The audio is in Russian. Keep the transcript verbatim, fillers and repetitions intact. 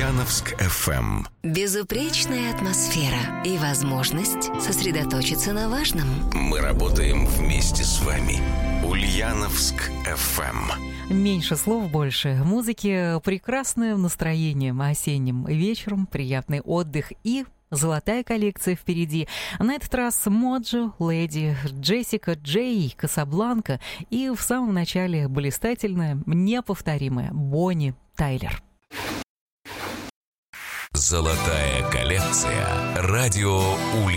Ульяновск эф эм. Безупречная атмосфера и возможность сосредоточиться на важном. Мы работаем вместе с вами. Ульяновск эф эм. Меньше слов, больше музыки, прекрасное настроение осенним вечером, приятный отдых и золотая коллекция впереди. На этот раз Моджо, Леди, Джессика Джей, Касабланка и в самом начале блистательная, неповторимая Бонни Тайлер. Золотая коллекция. Радио Ульяновск.